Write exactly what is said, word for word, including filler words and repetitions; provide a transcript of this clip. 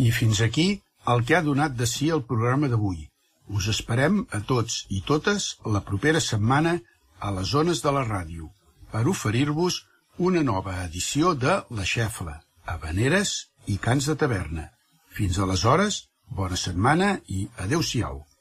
I fins aquí el que ha donat de si el programa d'avui. Us esperem a tots i totes la propera setmana a les zones de la ràdio per oferir-vos una nova edició de La Xefla, Havaneres i Cants de Taverna. Fins aleshores, bona setmana i adeu-siau.